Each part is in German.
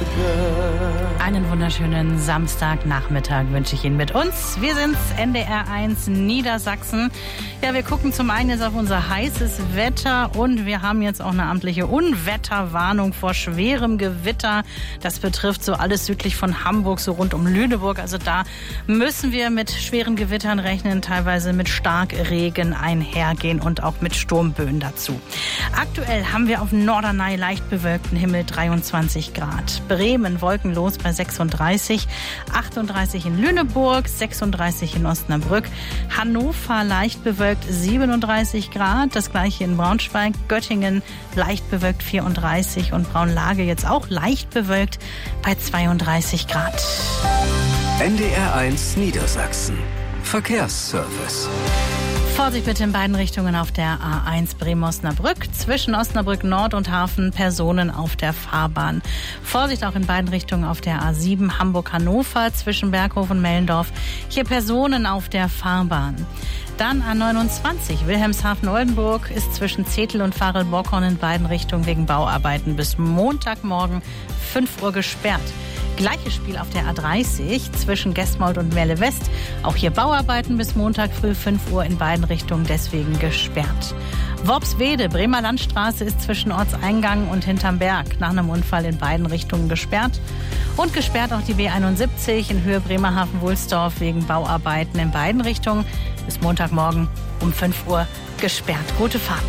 Einen wunderschönen Samstagnachmittag wünsche ich Ihnen mit uns. Wir sind's, NDR 1 Niedersachsen. Ja, wir gucken zum einen jetzt auf unser heißes Wetter und wir haben jetzt auch eine amtliche Unwetterwarnung vor schwerem Gewitter. Das betrifft so alles südlich von Hamburg, so rund um Lüneburg. Also da müssen wir mit schweren Gewittern rechnen, teilweise mit Starkregen einhergehen und auch mit Sturmböen dazu. Aktuell haben wir auf dem Norderney leicht bewölkten Himmel 23 Grad. Bremen wolkenlos bei 36, 38 in Lüneburg, 36 in Osnabrück, Hannover leicht bewölkt 37 Grad, das gleiche in Braunschweig, Göttingen leicht bewölkt 34 und Braunlage jetzt auch leicht bewölkt bei 32 Grad. NDR 1 Niedersachsen. Verkehrsservice. Vorsicht bitte in beiden Richtungen auf der A1 Bremen-Osnabrück. Zwischen Osnabrück Nord und Hafen Personen auf der Fahrbahn. Vorsicht auch in beiden Richtungen auf der A7 Hamburg-Hannover zwischen Berghof und Mellendorf. Hier Personen auf der Fahrbahn. Dann A29 Wilhelmshaven-Oldenburg ist zwischen Zetel und Farel-Bockhorn in beiden Richtungen wegen Bauarbeiten bis Montagmorgen 5 Uhr gesperrt. Gleiches Spiel auf der A30 zwischen Gesmold und Melle West. Auch hier Bauarbeiten bis Montag früh 5 Uhr in beiden Richtungen, deswegen gesperrt. Worpswede, Bremer Landstraße ist zwischen Ortseingang und hinterm Berg nach einem Unfall in beiden Richtungen gesperrt. Und gesperrt auch die B71 in Höhe Bremerhaven-Wulsdorf wegen Bauarbeiten in beiden Richtungen. Bis Montagmorgen um 5 Uhr gesperrt. Gute Fahrt.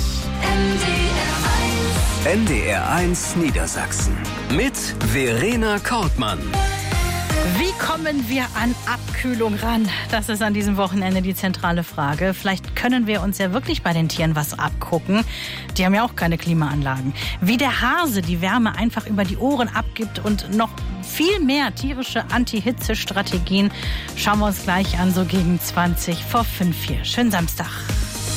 NDR 1 Niedersachsen mit Verena Kortmann. Wie kommen wir an Abkühlung ran? Das ist an diesem Wochenende die zentrale Frage. Vielleicht können wir uns ja wirklich bei den Tieren was abgucken. Die haben ja auch keine Klimaanlagen. Wie der Hase die Wärme einfach über die Ohren abgibt und noch viel mehr tierische Anti-Hitze-Strategien schauen wir uns gleich an, so gegen 20 vor 5 hier. Schönen Samstag.